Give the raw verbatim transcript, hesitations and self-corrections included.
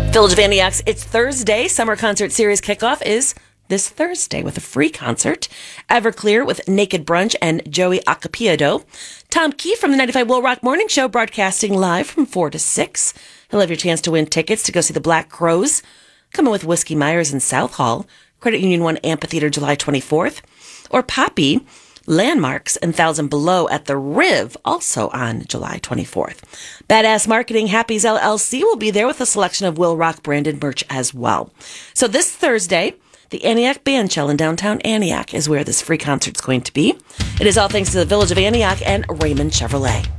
Village of Antioch's It's Thursday summer concert series kickoff is this Thursday with a free concert. Everclear with Naked Brunch and Joey Acapiedo. Tom Key from the ninety-five Will Rock Morning Show broadcasting live from four to six. He'll have your chance to win tickets to go see the Black Crowes. Coming with Whiskey Myers in South Hall. Credit Union One Amphitheater July twenty-fourth. Or Poppy, Landmarks and Thousand Below at the Riv, also on July twenty-fourth. Badass Marketing Happy's L L C will be there with a selection of Will Rock branded merch as well. So this Thursday, the Antioch Bandshell in downtown Antioch is where this free concert's going to be. It is all thanks to the Village of Antioch and Raymond Chevrolet.